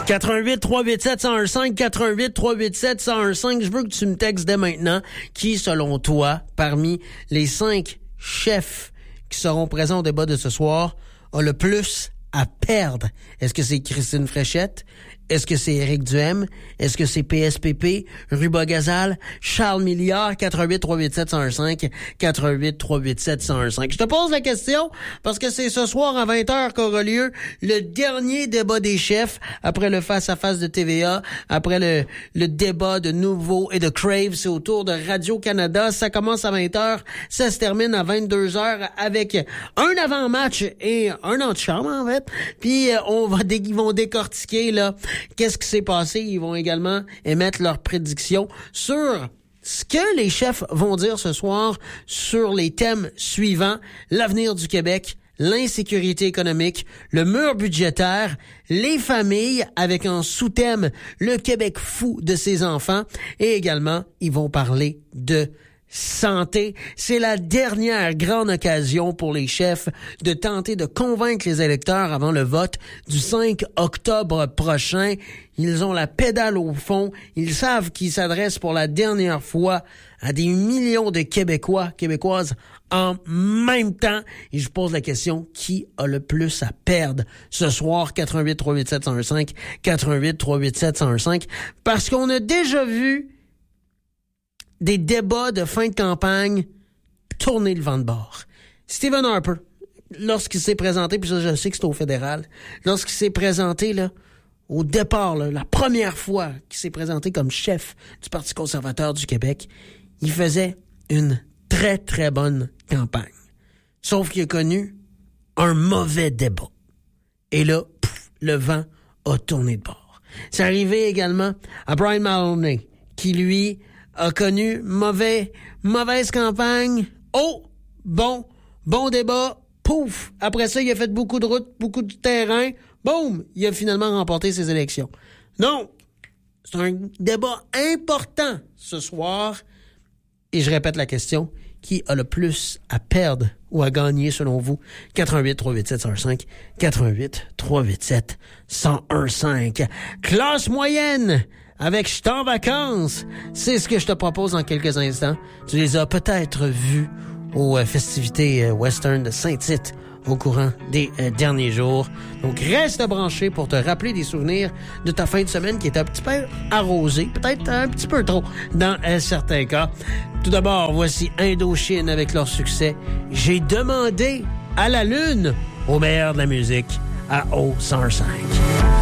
88-387-1015, 88-387-1015. Je veux que tu me textes dès maintenant qui, selon toi, parmi les 5 chefs qui seront présents au débat de ce soir, a le plus à perdre. Est-ce que c'est Christine Fréchette? Est-ce que c'est Éric Duhem? Est-ce que c'est PSPP? Ruba Gazal? Charles Milliard? 88-387-1015, 88-387-1015. Je te pose la question parce que c'est ce soir à 20h qu'aura lieu le dernier débat des chefs après le face-à-face de TVA, après le débat de Nouveau et de Crave. C'est autour de Radio-Canada. Ça commence à 20h, ça se termine à 22h avec un avant-match et un antichambre, en fait. Puis ils vont décortiquer là qu'est-ce qui s'est passé. Ils vont également émettre leurs prédictions sur ce que les chefs vont dire ce soir sur les thèmes suivants: l'avenir du Québec, l'insécurité économique, le mur budgétaire, les familles, avec en sous-thème le Québec fou de ses enfants, et également, ils vont parler de santé. C'est la dernière grande occasion pour les chefs de tenter de convaincre les électeurs avant le vote du 5 octobre prochain. Ils ont la pédale au fond. Ils savent qu'ils s'adressent pour la dernière fois à des millions de Québécois, Québécoises en même temps. Et je pose la question, qui a le plus à perdre ce soir? 88-387-1015, 88-387-1015. Parce qu'on a déjà vu des débats de fin de campagne tourner le vent de bord. Stephen Harper, lorsqu'il s'est présenté, puis ça, je sais que c'est au fédéral, lorsqu'il s'est présenté, là, au départ, là, la première fois qu'il s'est présenté comme chef du Parti conservateur du Québec, il faisait une très, très bonne campagne. Sauf qu'il a connu un mauvais débat. Et là, le vent a tourné de bord. C'est arrivé également à Brian Mulroney, qui, lui, a connu mauvaise campagne. Oh, bon débat. Pouf! Après ça, il a fait beaucoup de routes, beaucoup de terrain. Boum! Il a finalement remporté ses élections. Donc, c'est un débat important ce soir. Et je répète la question. Qui a le plus à perdre ou à gagner selon vous? 88-387-1015, 88-387-1015. Classe moyenne avec « Je suis en vacances ». C'est ce que je te propose dans quelques instants. Tu les as peut-être vus aux festivités western de Saint-Tite au courant des derniers jours. Donc, reste branché pour te rappeler des souvenirs de ta fin de semaine qui était un petit peu arrosée, peut-être un petit peu trop dans certains cas. Tout d'abord, voici Indochine avec leur succès « J'ai demandé à la lune » au meilleur de la musique à O105.